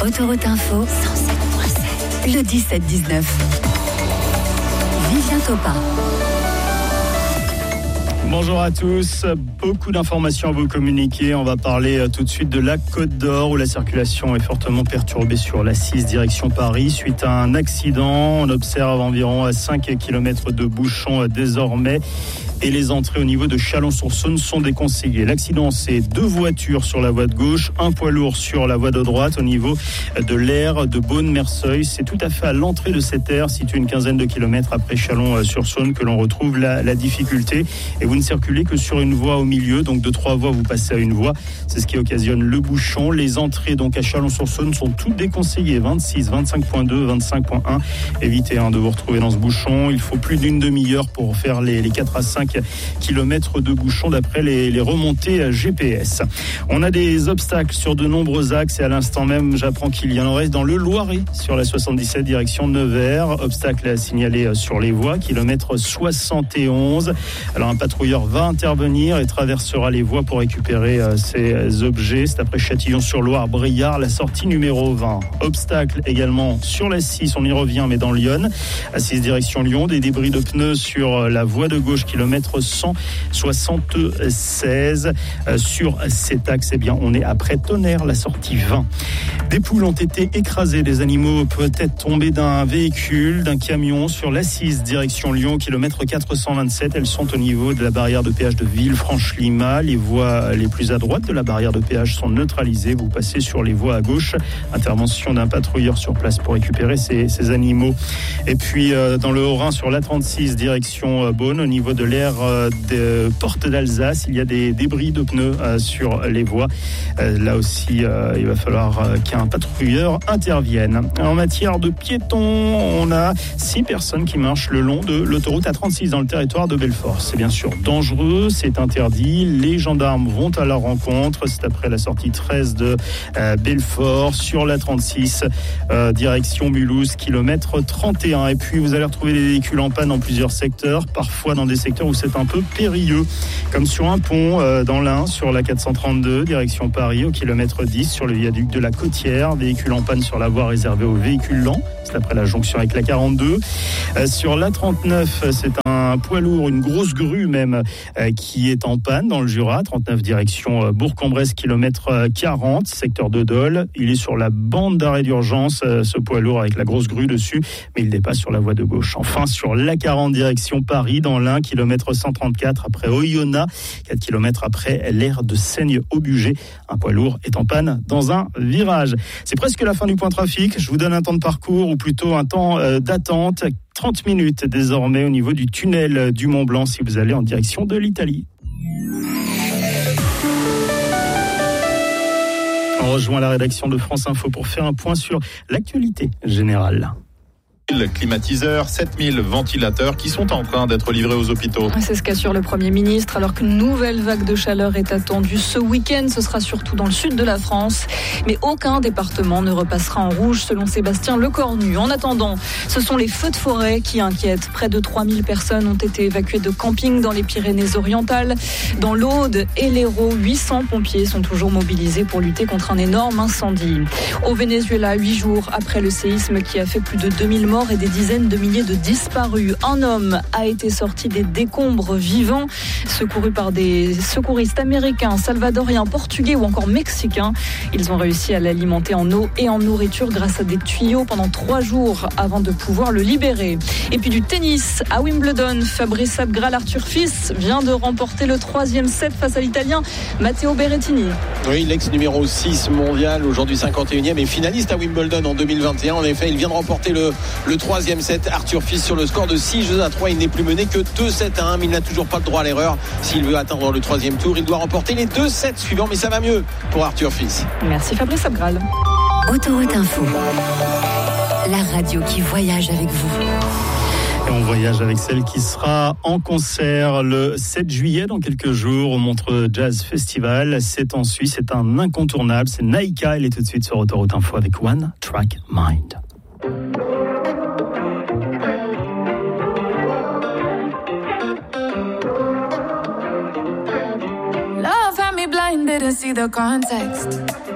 Autoroute Info, 107.7. Le 17-19. Vivien Topin. Bonjour à tous, beaucoup d'informations à vous communiquer. On va parler tout de suite de la Côte d'Or où la circulation est fortement perturbée sur l'A6 direction Paris. Suite à un accident, on observe environ 5 km de bouchons désormais. Et les entrées au niveau de Chalon-sur-Saône sont déconseillées. L'accident, c'est 2 voitures sur la voie de gauche, un poids lourd sur la voie de droite au niveau de l'aire de Beaune-Merseuil. C'est tout à fait à l'entrée de cette aire, située une quinzaine de kilomètres après Chalon-sur-Saône, que l'on retrouve la difficulté. Et vous ne circulez que sur une voie au milieu, donc de 3 voies, vous passez à une voie. C'est ce qui occasionne le bouchon. Les entrées donc à Chalon-sur-Saône sont toutes déconseillées. 26, 25.2, 25.1. Évitez de vous retrouver dans ce bouchon. Il faut plus d'une demi-heure pour faire les 4 à 5 kilomètres de bouchons d'après les remontées GPS. On a des obstacles sur de nombreux axes et à l'instant même, j'apprends qu'il y en aurait dans le Loiret sur la 77 direction Nevers. Obstacle à signaler sur les voies, kilomètre 71. Alors un patrouilleur va intervenir et traversera les voies pour récupérer ces objets. C'est après Châtillon-sur-Loire, Briard, la sortie numéro 20. Obstacle également sur la 6, on y revient mais dans Lyon. À 6 direction Lyon, des débris de pneus sur la voie de gauche, kilomètre 176. Sur cet axe, on est après Tonnerre, la sortie 20. Des poules ont été écrasées, des animaux peut-être tombés d'un véhicule, d'un camion sur l'A6 direction Lyon, kilomètre 427. Elles sont au niveau de la barrière de péage de Villefranche-Lima. Les voies les plus à droite de la barrière de péage sont neutralisées. Vous passez sur les voies à gauche. Intervention d'un patrouilleur sur place pour récupérer ces animaux. Et puis dans le Haut-Rhin sur l'A36 direction Beaune, au niveau de l'aire de Porte d'Alsace, il y a des débris de pneus sur les voies. Là aussi, il va falloir qu'un patrouilleur intervienne. En matière de piétons, on a 6 personnes qui marchent le long de l'autoroute A36 dans le territoire de Belfort. C'est bien sûr dangereux, c'est interdit. Les gendarmes vont à leur rencontre. C'est après la sortie 13 de Belfort sur l'A36, direction Mulhouse, kilomètre 31. Et puis, vous allez retrouver des véhicules en panne dans plusieurs secteurs, parfois dans des secteurs où c'est un peu périlleux, comme sur un pont dans l'Ain, sur la 432, direction Paris, au kilomètre 10, sur le viaduc de la Côtière. Véhicule en panne sur la voie réservée aux véhicules lents, c'est après la jonction avec la 42. Sur l'A39, c'est un poids lourd, une grosse grue même, qui est en panne dans le Jura, 39 direction Bourg-en-Bresse, kilomètre 40, secteur de Dole. Il est sur la bande d'arrêt d'urgence, ce poids lourd avec la grosse grue dessus, mais il dépasse sur la voie de gauche. Enfin, sur l'A40, direction Paris, dans l'Ain, kilomètre 134 après Oyonnax, 4 km après l'aire de Seigne-au-Bugey. Un poids lourd est en panne dans un virage. C'est presque la fin du point trafic. Je vous donne un temps de parcours, ou plutôt un temps d'attente. 30 minutes désormais au niveau du tunnel du Mont-Blanc si vous allez en direction de l'Italie. On rejoint la rédaction de France Info pour faire un point sur l'actualité générale. Climatiseurs, 7000 ventilateurs qui sont en train d'être livrés aux hôpitaux. C'est ce qu'assure le Premier ministre, alors qu'une nouvelle vague de chaleur est attendue ce week-end. Ce sera surtout dans le sud de la France. Mais aucun département ne repassera en rouge, selon Sébastien Lecornu. En attendant, ce sont les feux de forêt qui inquiètent. Près de 3000 personnes ont été évacuées de camping dans les Pyrénées-Orientales. Dans l'Aude et l'Hérault, 800 pompiers sont toujours mobilisés pour lutter contre un énorme incendie. Au Venezuela, 8 jours après le séisme qui a fait plus de 2000 morts et des dizaines de milliers de disparus. Un homme a été sorti des décombres vivants, secouru par des secouristes américains, salvadoriens, portugais ou encore mexicains. Ils ont réussi à l'alimenter en eau et en nourriture grâce à des tuyaux pendant 3 jours avant de pouvoir le libérer. Et puis du tennis à Wimbledon, Fabrice Abgral, Arthur Fils vient de remporter le 3e set face à l'Italien Matteo Berrettini. Oui, l'ex numéro 6 mondial, aujourd'hui 51e et finaliste à Wimbledon en 2021. En effet, il vient de remporter le 3e set. Arthur Fils sur le score de 6-3. Il n'est plus mené que 2-7-1, mais il n'a toujours pas le droit à l'erreur. S'il veut atteindre le 3e tour, il doit remporter les 2 sets suivants, mais ça va mieux pour Arthur Fils. Merci Fabrice Abgral. Autoroute Info, la radio qui voyage avec vous. Et on voyage avec celle qui sera en concert le 7 juillet dans quelques jours au Montreux Jazz Festival. C'est en Suisse, c'est un incontournable. C'est Naïka, elle est tout de suite sur Autoroute Info avec One Track Mind. Love had me blind, didn't see the context.